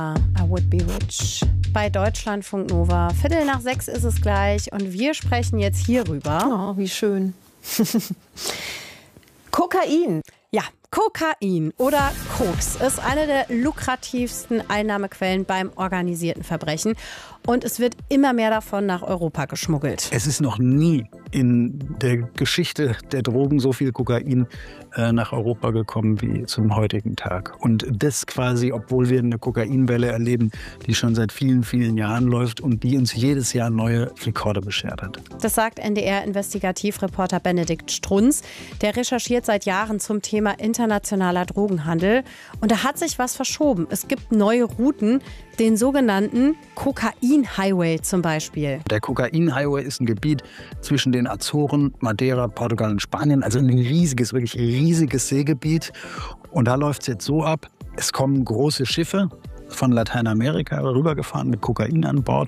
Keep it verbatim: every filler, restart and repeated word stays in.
I would be rich. Bei Deutschlandfunk Nova. Viertel nach sechs ist es gleich und wir sprechen jetzt hierüber. Oh, wie schön. Kokain. Ja, Kokain oder Koks ist eine der lukrativsten Einnahmequellen beim organisierten Verbrechen. Und es wird immer mehr davon nach Europa geschmuggelt. Es ist noch nie in der Geschichte der Drogen so viel Kokain äh, nach Europa gekommen wie zum heutigen Tag. Und das quasi, obwohl wir eine Kokainwelle erleben, die schon seit vielen, vielen Jahren läuft und die uns jedes Jahr neue Rekorde beschert hat. Das sagt N D R-Investigativreporter Benedikt Strunz. Der recherchiert seit Jahren zum Thema internationaler Drogenhandel. Und da hat sich was verschoben. Es gibt neue Routen, den sogenannten Kokain-Highway zum Beispiel. Der Kokain-Highway ist ein Gebiet zwischen den Azoren, Madeira, Portugal und Spanien. Also ein riesiges, wirklich riesiges Seegebiet. Und da läuft es jetzt so ab, es kommen große Schiffe von Lateinamerika rübergefahren mit Kokain an Bord.